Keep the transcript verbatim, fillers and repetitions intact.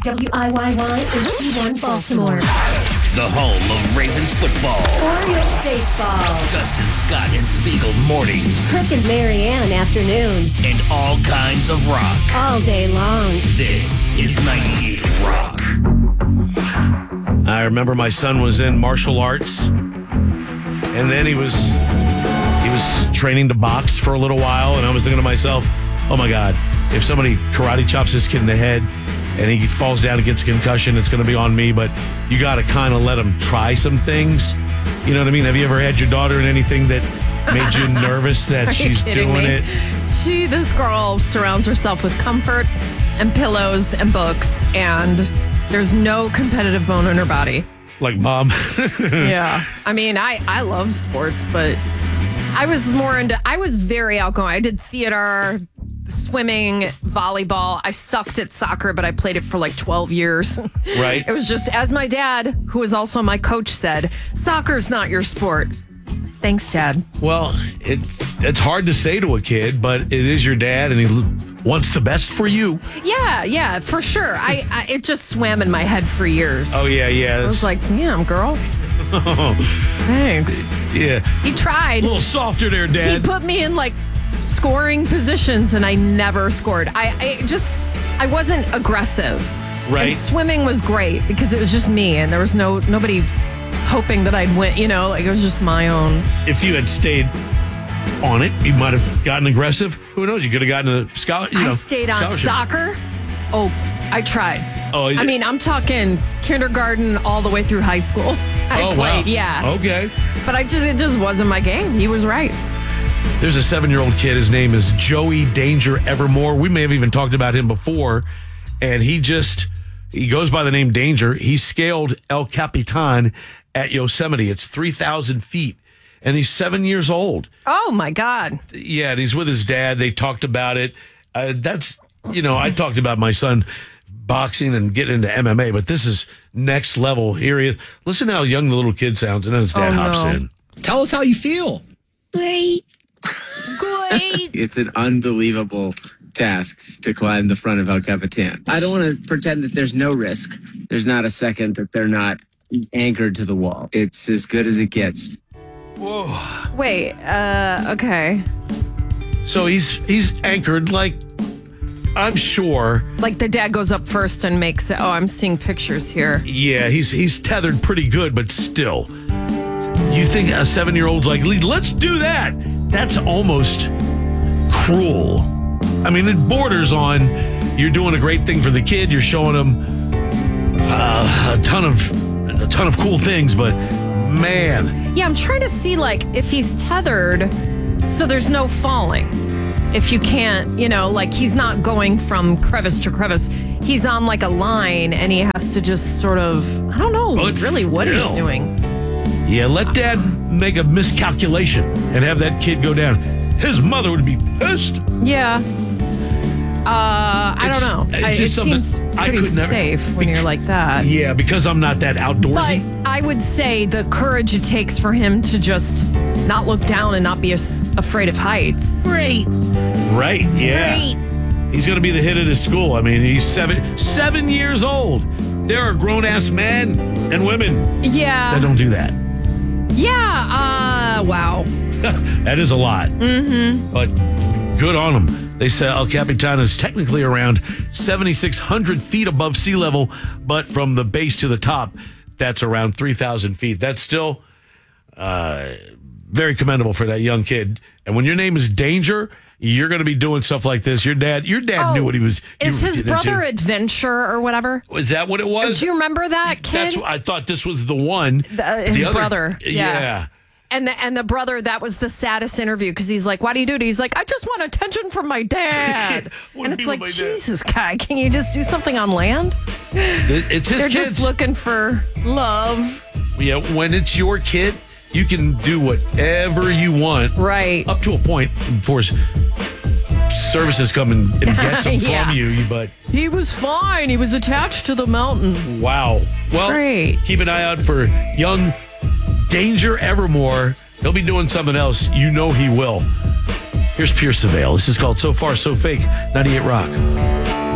W I Y Y H D one Baltimore. The home of Ravens football. Orioles baseball. Dustin Scott and Spiegel mornings. Kirk and Marianne afternoons. And all kinds of rock. All day long. This is ninety-eight Rock. I remember my son was in martial arts, and then he was he was training to box for a little while, and I was thinking to myself, oh my God, if somebody karate chops this kid in the head and he falls down and gets a concussion, it's going to be on me. But you got to kind of let him try some things. You know what I mean? Have you ever had your daughter in anything that made you nervous that she's doing me? it? She, this girl surrounds herself with comfort and pillows and books, and there's no competitive bone in her body. Like mom. Yeah. I mean, I, I love sports, but I was more into, I was very outgoing. I did theater, swimming, volleyball. I sucked at soccer, but I played it for like twelve years. Right. It was just, as my dad, who is also my coach, said, soccer's not your sport. Thanks, Dad. Well, it it's hard to say to a kid, but it is your dad, and he wants the best for you. Yeah, yeah, for sure. I, I it just swam in my head for years. Oh, yeah, yeah. I was like, damn, girl. Thanks. Yeah. He tried. A little softer there, Dad. He put me in like scoring positions, and I never scored. I, I just, I wasn't aggressive. Right. And swimming was great because it was just me, and there was no nobody hoping that I'd win. You know, like it was just my own. If you had stayed on it, you might have gotten aggressive. Who knows? You could have gotten a scholar. You know, I stayed on scholarship. soccer. Oh, I tried. Oh, yeah. I mean, I'm talking kindergarten all the way through high school. I oh, played, wow. yeah. Okay. But I just, it just wasn't my game. He was right. There's a seven-year-old kid. His name is Joey Danger Evermore. We may have even talked about him before. And he just, he goes by the name Danger. He scaled El Capitan at Yosemite. It's three thousand feet. And he's seven years old. Oh, my God. Yeah, and he's with his dad. They talked about it. Uh, that's, you know, I talked about my son boxing and getting into M M A, but this is next level. Here he is. Listen how young the little kid sounds, and then his dad Oh, hops no. in. Tell us how you feel. Great. Great. It's an unbelievable task to climb the front of El Capitan. I don't want to pretend that there's no risk. There's not a second that they're not anchored to the wall. It's as good as it gets. Whoa. Wait, uh, okay. So he's he's anchored like, I'm sure. Like the dad goes up first and makes it. Oh, I'm seeing pictures here. Yeah, he's he's tethered pretty good, but still. You think a seven-year-old's like, let's do that. That's almost cruel. I mean, it borders on you're doing a great thing for the kid. You're showing him uh, a ton of a ton of cool things, but man. Yeah, I'm trying to see like if he's tethered, so there's no falling. If you can't, you know, like he's not going from crevice to crevice. He's on like a line, and he has to just sort of, I don't know But really what he's still. doing. Yeah, let dad make a miscalculation and have that kid go down. His mother would be pissed. Yeah. Uh, I It's- don't know. it's I, just it something seems I pretty could never- safe when you're like that. Yeah, because I'm not that outdoorsy. But I would say the courage it takes for him to just not look down and not be as afraid of heights. Great. Right, yeah. Great. He's going to be the hit of his school. I mean, he's seven seven years old. There are grown-ass men and women Yeah. that don't do that. Yeah. Uh, wow. That is a lot. Mm-hmm. But good on them. They say El Capitan is technically around seventy-six hundred feet above sea level, but from the base to the top, that's around three thousand feet. That's still uh, very commendable for that young kid. And when your name is Danger, you're going to be doing stuff like this. Your dad, your dad Oh, knew what he was. he Is was his getting brother into. Adventure or whatever? Is that what it was? Do you remember that kid? That's what I thought. This was the one. The- uh, his The other- brother. Yeah. Yeah. And the and the brother, that was the saddest interview because he's like, "Why do you do it?" He's like, "I just want attention from my dad." Wanna And be it's with like, my dad. Jesus, guy, can you just do something on land? It- It's his They're kids. just looking for love, Yeah, when it's your kid, you can do whatever you want. right? Up to a point before s- services come and, and get some Yeah. from you. But He was fine. He was attached to the mountain. wow. Well, Great. keep an eye out for young Danger Evermore. He'll be doing something else. You know he will. Here's Pierce Savale. This is called So Far, So Fake, ninety-eight Rock.